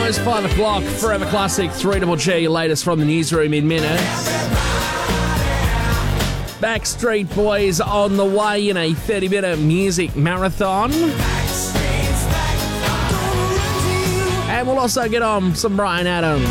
almost 5 o'clock. Forever Classic, 3GG, latest from the newsroom in minutes. Backstreet Boys on the way in a 30-minute music marathon. And we'll also get on some Bryan Adams.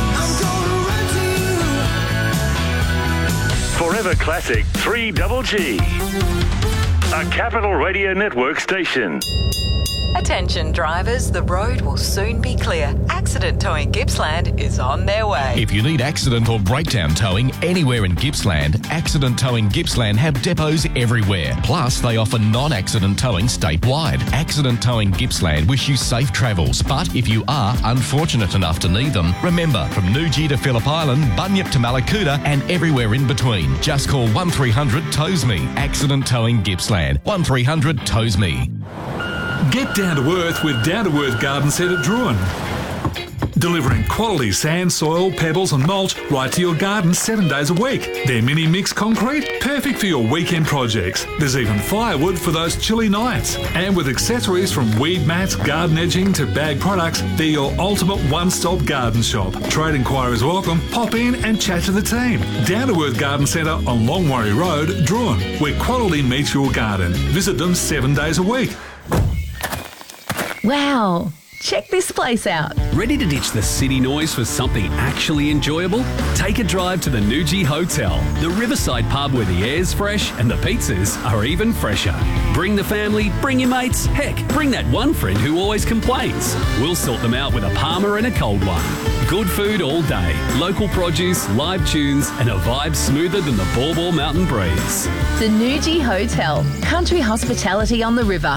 Forever Classic 3GG. A Capital Radio Network station. Attention drivers, the road will soon be clear. Accident Towing Gippsland is on their way. If you need accident or breakdown towing anywhere in Gippsland, Accident Towing Gippsland have depots everywhere. Plus, they offer non-accident towing statewide. Accident Towing Gippsland wish you safe travels, but if you are unfortunate enough to need them, remember, from Newgie to Phillip Island, Bunyip to Malakuta and everywhere in between, just call 1300 Tows Me. Accident Towing Gippsland, 1300 Tows Me. Get down to earth with Down to Earth Garden Set at Druin. Delivering quality sand, soil, pebbles and mulch right to your garden 7 days a week. Their mini mix concrete, perfect for your weekend projects. There's even firewood for those chilly nights. And with accessories from weed mats, garden edging to bag products, they're your ultimate one-stop garden shop. Trade inquiries welcome. Pop in and chat to the team. Down to Earth Garden Centre on Longwarry Road, Druin, where quality meets your garden. Visit them 7 days a week. Wow, check this place out. Ready to ditch the city noise for something actually enjoyable? Take a drive to the Newgie Hotel, the riverside pub where the air's fresh and the pizzas are even fresher. Bring the family, bring your mates, heck, bring that one friend who always complains. We'll sort them out with a Palmer and a cold one. Good food all day, local produce, live tunes and a vibe smoother than the Baw Baw Mountain breeze. The Newgie Hotel, country hospitality on the river.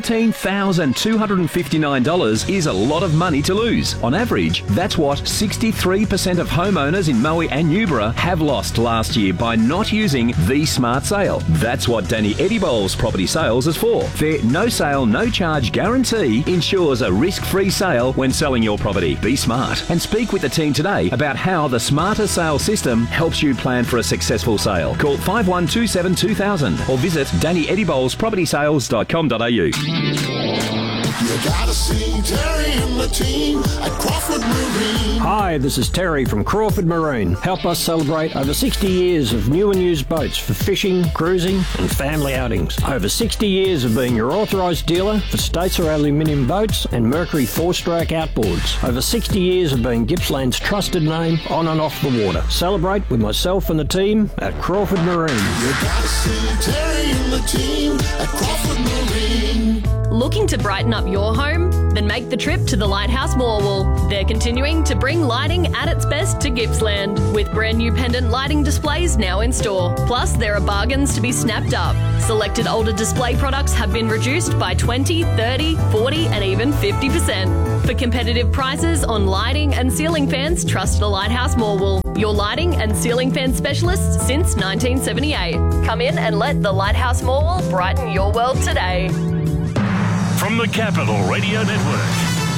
$13,259 is a lot of money to lose. On average, that's what 63% of homeowners in Moe and Newborough have lost last year by not using the Smart Sale. That's what Danny Eddie-Bowles Property Sales is for. Their no sale, no charge guarantee ensures a risk-free sale when selling your property. Be smart and speak with the team today about how the Smarter Sale system helps you plan for a successful sale. Call 5127 2000 or visit DannyEddieBowlesPropertySales.com.au. You gotta see Terry and the team at Crawford Marine. Hi, this is Terry from Crawford Marine. Help us celebrate over 60 years of new and used boats for fishing, cruising and family outings. Over 60 years of being your authorised dealer for Statesar aluminium boats and Mercury 4-stroke outboards. Over 60 years of being Gippsland's trusted name on and off the water. Celebrate with myself and the team at Crawford Marine. You gotta see Terry and the team at Crawford Marine. Looking to brighten up your home? Then make the trip to the Lighthouse Morwell. They're continuing to bring lighting at its best to Gippsland, with brand new pendant lighting displays now in store. Plus, there are bargains to be snapped up. Selected older display products have been reduced by 20, 30, 40 and even 50%. For competitive prices on lighting and ceiling fans, trust the Lighthouse Morwell. Your lighting and ceiling fan specialists since 1978. Come in and let the Lighthouse Morwell brighten your world today. From the Capital Radio Network,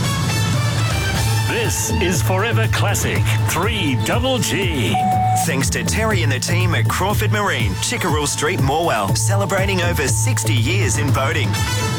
this is Forever Classic 3GG. Thanks to Terry and the team at Crawford Marine, Chickerell Street, Morwell, celebrating over 60 years in boating.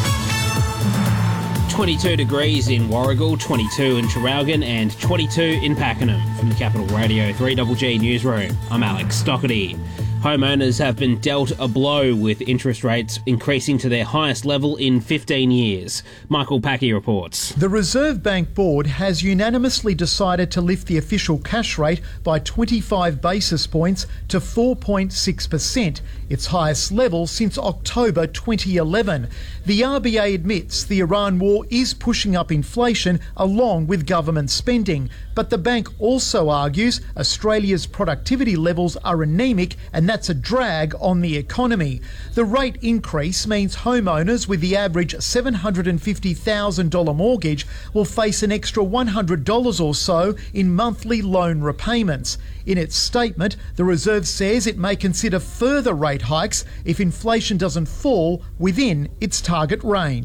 22 degrees in Warragul, 22 in Traralgon and 22 in Pakenham. From the Capital Radio 3GG Newsroom, I'm Alex Stockerty. Homeowners have been dealt a blow with interest rates increasing to their highest level in 15 years. Michael Packy reports. The Reserve Bank Board has unanimously decided to lift the official cash rate by 25 basis points to 4.6%, its highest level since October 2011. The RBA admits the Iran war is pushing up inflation along with government spending, but the bank also argues Australia's productivity levels are anemic and that's a drag on the economy. The rate increase means homeowners with the average $750,000 mortgage will face an extra $100 or so in monthly loan repayments. In its statement, the Reserve says it may consider further rate hikes if inflation doesn't fall within its target range.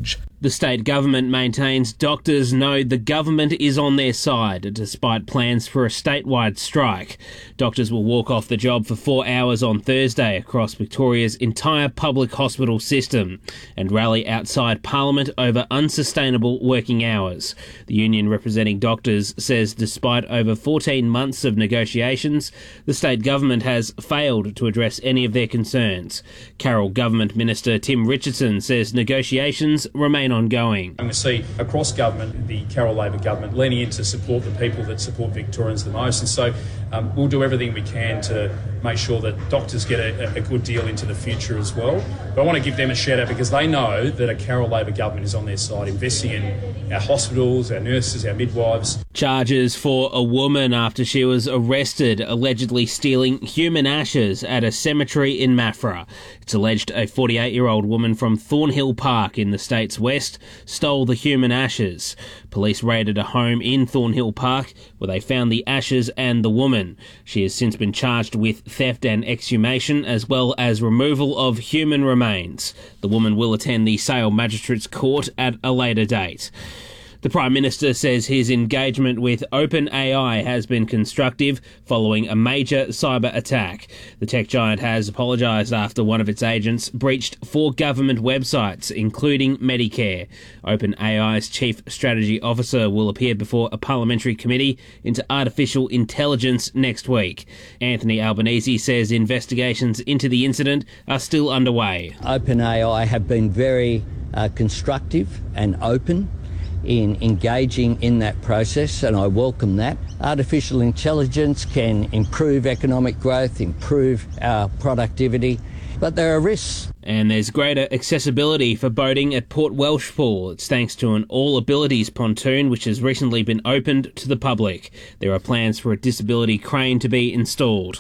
The state government maintains doctors know the government is on their side, despite plans for a statewide strike. Doctors will walk off the job for 4 hours on Thursday across Victoria's entire public hospital system and rally outside Parliament over unsustainable working hours. The union representing doctors says despite over 14 months of negotiations, the state government has failed to address any of their concerns. Carroll Government Minister Tim Richardson says negotiations remain ongoing. And we see across government, the Carroll Labor government leaning in to support the people that support Victorians the most. And so we'll do everything we can to make sure that doctors get a good deal into the future as well. But I want to give them a shout out because they know that a Carroll Labor government is on their side, investing in our hospitals, our nurses, our midwives. Charges for a woman after she was arrested allegedly stealing human ashes at a cemetery in Maffra. It's alleged a 48-year-old woman from Thornhill Park in the state's west stole the human ashes. Police raided a home in Thornhill Park where they found the ashes and the woman. She has since been charged with theft and exhumation as well as removal of human remains. The woman will attend the Sale Magistrates Court at a later date. The Prime Minister says his engagement with OpenAI has been constructive following a major cyber attack. The tech giant has apologised after one of its agents breached 4 government websites, including Medicare. OpenAI's Chief Strategy Officer will appear before a parliamentary committee into artificial intelligence next week. Anthony Albanese says investigations into the incident are still underway. OpenAI have been very constructive and open in engaging in that process, and I welcome that. Artificial intelligence can improve economic growth, improve our productivity, but there are risks. And there's greater accessibility for boating at Port Welshpool. It's thanks to an all-abilities pontoon which has recently been opened to the public. There are plans for a disability crane to be installed.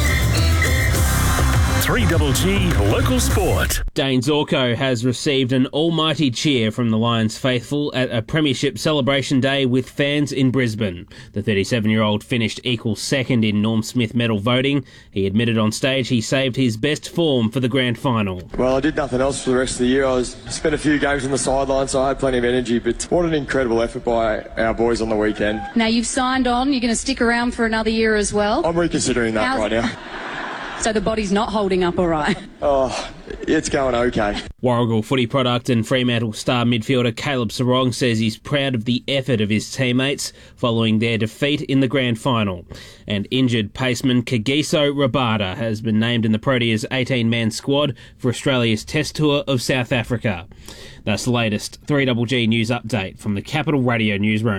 3GG Local Sport. Dane Zorko has received an almighty cheer from the Lions faithful at a premiership celebration day with fans in Brisbane. The 37-year-old finished equal second in Norm Smith medal voting. He admitted on stage he saved his best form for the grand final. Well, I did nothing else for the rest of the year. I spent a few games on the sideline, so I had plenty of energy, but what an incredible effort by our boys on the weekend. Now you've signed on, you're going to stick around for another year as well? I'm reconsidering that right now. So the body's not holding up all right? Oh, it's going okay. Warragul footy product and Fremantle star midfielder Caleb Sarong says he's proud of the effort of his teammates following their defeat in the grand final. And injured paceman Kagiso Rabada has been named in the Proteas 18-man squad for Australia's Test Tour of South Africa. That's the latest 3GG news update from the Capital Radio newsroom.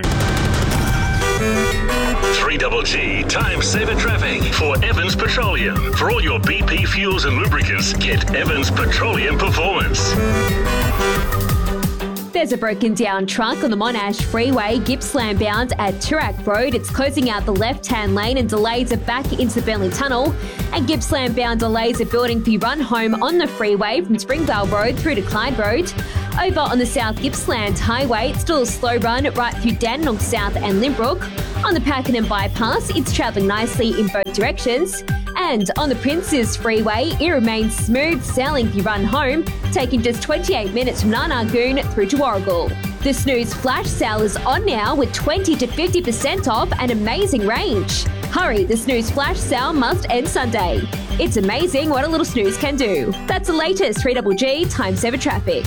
3GG Time Saver Traffic for Evans Petroleum. For all your BP fuels and lubricants, get Evans Petroleum Performance. There's a broken down truck on the Monash Freeway, Gippsland bound at Toorak Road. It's closing out the left-hand lane and delays are back into the Burnley Tunnel. And Gippsland bound delays are building for your run home on the freeway from Springvale Road through to Clyde Road. Over on the South Gippsland Highway, it's still a slow run right through Dandenong South and Limbrook. On the Pakenham Bypass, it's travelling nicely in both directions. And on the Princes Freeway, it remains smooth sailing for your run home, taking just 28 minutes from Narnagoon through to Warragul. The Snooze Flash Sale is on now with 20 to 50% off and amazing range. Hurry, the Snooze Flash Sale must end Sunday. It's amazing what a little snooze can do. That's the latest 3GG Time Saver Traffic.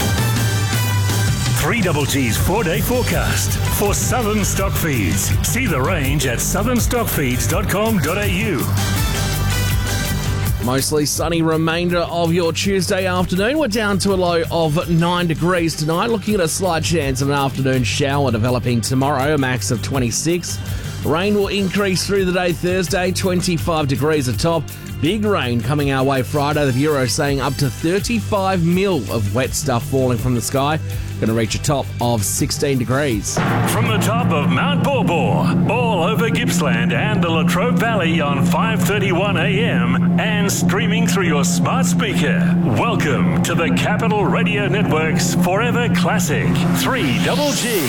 3GG's 4-day forecast for Southern Stockfeeds. See the range at southernstockfeeds.com.au. Mostly sunny remainder of your Tuesday afternoon. We're down to a low of 9 degrees tonight. Looking at a slight chance of an afternoon shower developing tomorrow, a max of 26. Rain will increase through the day Thursday, 25 degrees atop. Big rain coming our way Friday. The Bureau saying up to 35 mil of wet stuff falling from the sky. Going to reach a top of 16 degrees. From the top of Mount Borbor, all over Gippsland and the Latrobe Valley on 5:31 a.m. and streaming through your smart speaker. Welcome to the Capital Radio Network's Forever Classic 3GG.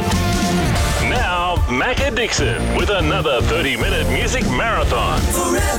Now, Macca Dixon with another 30-minute music marathon. Forever.